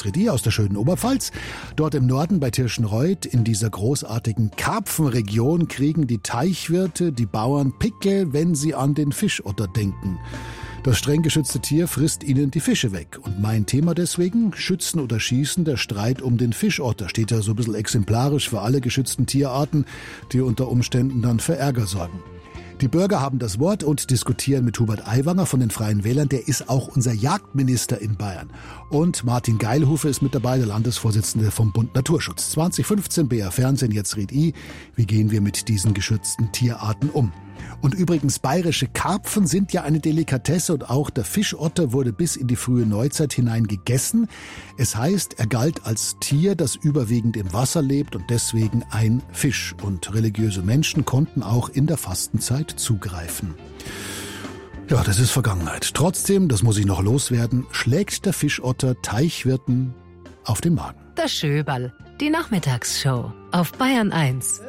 Riedi aus der schönen Oberpfalz. Dort im Norden bei Tirschenreuth in dieser großartigen Karpfenregion kriegen die Teichwirte, die Bauern Pickel, wenn sie an den Fischotter denken. Das streng geschützte Tier frisst ihnen die Fische weg. Und mein Thema deswegen, Schützen oder Schießen, der Streit um den Fischotter. Steht ja so ein bisschen exemplarisch für alle geschützten Tierarten, die unter Umständen dann für Ärger sorgen. Die Bürger haben das Wort und diskutieren mit Hubert Aiwanger von den Freien Wählern. Der ist auch unser Jagdminister in Bayern. Und Martin Geilhufe ist mit dabei, der Landesvorsitzende vom Bund Naturschutz. 2015 BR Fernsehen, jetzt red I. Wie gehen wir mit diesen geschützten Tierarten um? Und übrigens, bayerische Karpfen sind ja eine Delikatesse und auch der Fischotter wurde bis in die frühe Neuzeit hinein gegessen. Es heißt, er galt als Tier, das überwiegend im Wasser lebt und deswegen ein Fisch. Und religiöse Menschen konnten auch in der Fastenzeit zugreifen. Ja, das ist Vergangenheit. Trotzdem, das muss ich noch loswerden, schlägt der Fischotter Teichwirten auf den Magen. Das Schöberl, die Nachmittagsshow auf Bayern 1.